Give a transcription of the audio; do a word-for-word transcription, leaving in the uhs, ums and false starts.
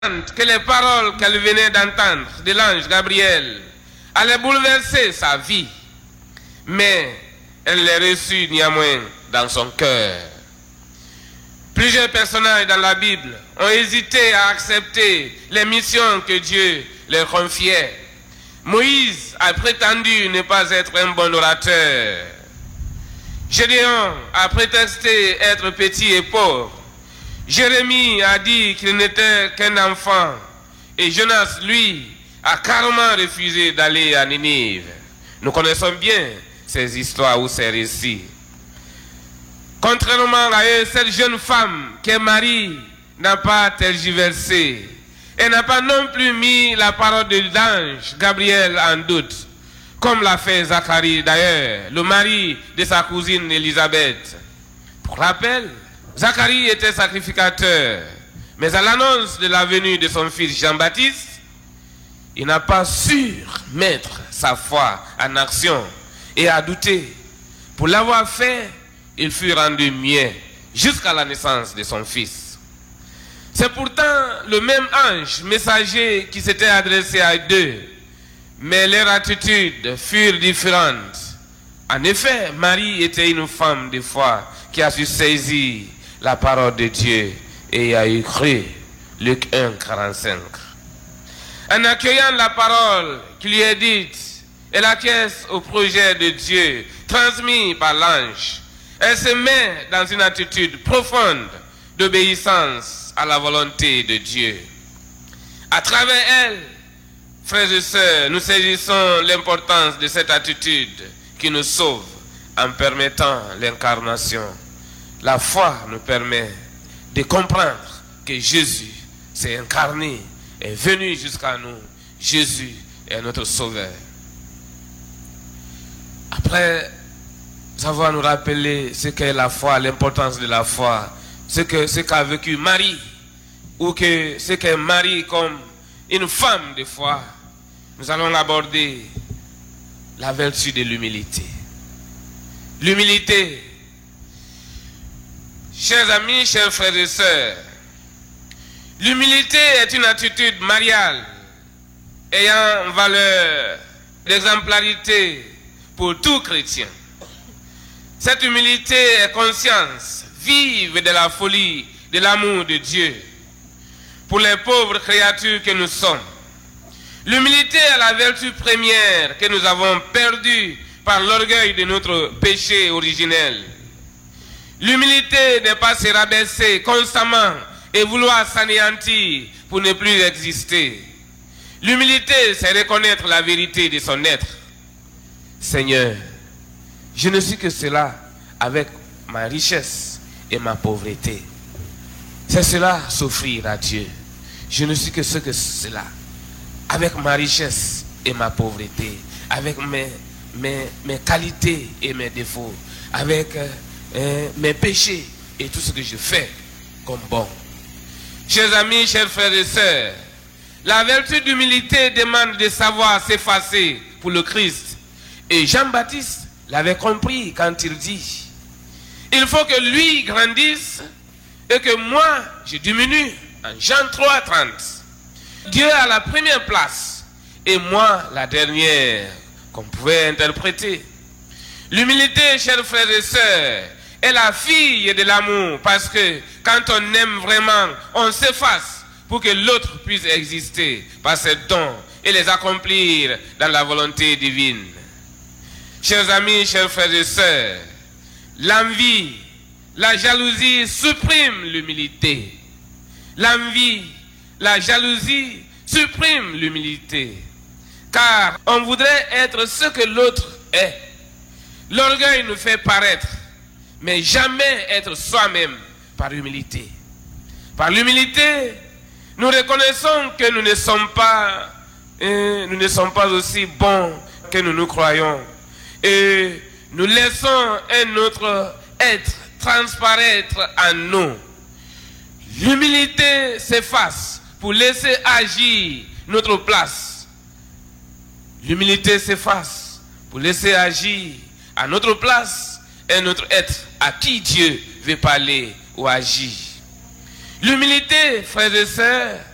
que les paroles qu'elle venait d'entendre de l'ange Gabriel allaient bouleverser sa vie, mais elle les reçut néanmoins dans son cœur. Précieux personnages dans la Bible ont hésité à accepter les missions que Dieu leur confiait. Moïse a prétendu ne pas être un bon orateur. Gédéon a prétexté être petit et pauvre. Jérémie a dit qu'il n'était qu'un enfant. Et Jonas, lui, a carrément refusé d'aller à Ninive. Nous connaissons bien ces histoires ou ces récits. Contrairement à eux, cette jeune femme qui est Marie n'a pas tergiversé. Elle n'a pas non plus mis la parole de l'ange Gabriel en doute, comme l'a fait Zacharie d'ailleurs, le mari de sa cousine Élisabeth. Pour rappel, Zacharie était sacrificateur, mais à l'annonce de la venue de son fils Jean-Baptiste, il n'a pas su mettre sa foi en action et a douté. Pour l'avoir fait, il fut rendu muet jusqu'à la naissance de son fils. C'est pourtant le même ange messager qui s'était adressé à deux, mais leurs attitudes furent différentes. En effet, Marie était une femme de foi qui a su saisir la parole de Dieu et a eu cru. Luc un, quarante-cinq. En accueillant la parole qui lui est dite, elle acquiesce au projet de Dieu transmis par l'ange. Elle se met dans une attitude profonde d'obéissance à la volonté de Dieu. À travers elle, frères et sœurs, nous saisissons l'importance de cette attitude qui nous sauve en permettant l'incarnation. La foi nous permet de comprendre que Jésus s'est incarné, est venu jusqu'à nous. Jésus est notre sauveur. Après avoir nous rappeler ce qu'est la foi, l'importance de la foi, ce que ce qu'a vécu Marie, ou que ce qu'est Marie comme une femme de foi, nous allons aborder la vertu de l'humilité. L'humilité, chers amis, chers frères et sœurs, l'humilité est une attitude mariale ayant valeur d'exemplarité pour tout chrétien. Cette humilité est conscience vive de la folie, de l'amour de Dieu pour les pauvres créatures que nous sommes. L'humilité est la vertu première que nous avons perdue par l'orgueil de notre péché originel. L'humilité n'est pas se rabaisser constamment et vouloir s'anéantir pour ne plus exister. L'humilité, c'est reconnaître la vérité de son être. Seigneur, je ne suis que cela avec ma richesse et ma pauvreté. C'est cela, s'offrir à Dieu. Je ne suis que ce que cela avec ma richesse et ma pauvreté, avec mes, mes, mes qualités et mes défauts, avec euh, mes péchés et tout ce que je fais comme bon. Chers amis, chers frères et sœurs, la vertu d'humilité demande de savoir s'effacer pour le Christ. Et Jean-Baptiste l'avait compris quand il dit, il faut que lui grandisse et que moi je diminue. En Jean trois, trente. Dieu a la première place et moi la dernière, qu'on pouvait interpréter. L'humilité, chers frères et sœurs, est la fille de l'amour, parce que quand on aime vraiment, on s'efface pour que l'autre puisse exister par ses dons et les accomplir dans la volonté divine. Chers amis, chers frères et sœurs, l'envie, la jalousie suppriment l'humilité. L'envie, la jalousie suppriment l'humilité. Car on voudrait être ce que l'autre est. L'orgueil nous fait paraître, mais jamais être soi-même par humilité. Par l'humilité, nous reconnaissons que nous ne sommes pas, euh, nous ne sommes pas aussi bons que nous nous croyons. Et nous laissons un autre être transparaître en nous. L'humilité s'efface pour laisser agir notre place. L'humilité s'efface pour laisser agir à notre place un autre être à qui Dieu veut parler ou agir. L'humilité, frères et sœurs,